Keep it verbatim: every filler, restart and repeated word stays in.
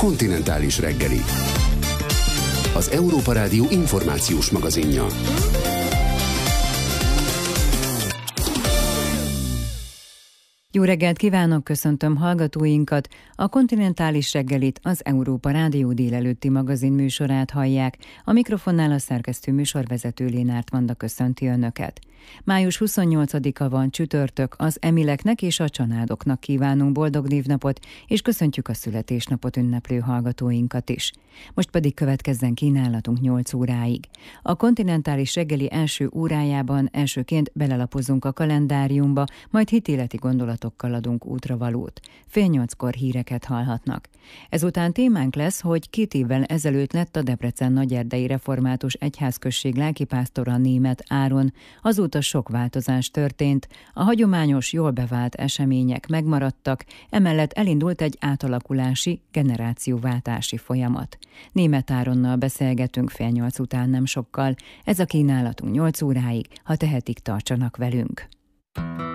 Kontinentális reggeli. Az Európa Rádió információs magazinja. Jó reggelt kívánok, köszöntöm hallgatóinkat! A Kontinentális reggelit, az Európa Rádió délelőtti magazin műsorát hallják. A mikrofonnál a szerkesztő műsorvezető Lénárt Vanda köszönti Önöket. május huszonnyolcadika van, csütörtök, az Emileknek és a családoknak kívánunk boldog névnapot, és köszöntjük a születésnapot ünneplő hallgatóinkat is. Most pedig következzen kínálatunk nyolc óráig. A Kontinentális reggeli első órájában elsőként belelapozunk a kalendáriumba, majd hitéleti gondolatokkal adunk útravalót. Fél nyolckor híreket hallhatnak. Ezután témánk lesz, hogy két évvel ezelőtt lett a Debrecen Nagyerdei Református Egyházközség lelkipásztora Németh Áron. Azóta sok változás történt, a hagyományos, jól bevált események megmaradtak, emellett elindult egy átalakulási, generációváltási folyamat. Németh Áronnal beszélgetünk fél nyolc után nem sokkal. Ez a kínálatunk nyolc óráig, ha tehetik, tartsanak velünk.